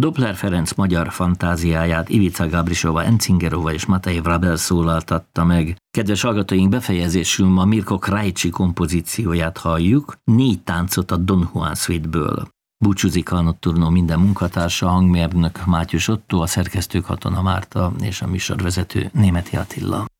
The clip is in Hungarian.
Doppler Ferenc magyar fantáziáját Ivica Gabrisova, Encingerova és Matej Vrabel szólaltatta meg. Kedves hallgatóink, befejezésül ma Mirko Krajcsi kompozícióját halljuk, 4 táncot a Don Juan Suite-ből. Búcsúzik a Nocturno minden munkatársa, hangmérnök Mátyus Otto, a szerkesztő Katona Márta és a műsorvezető Németi Attila.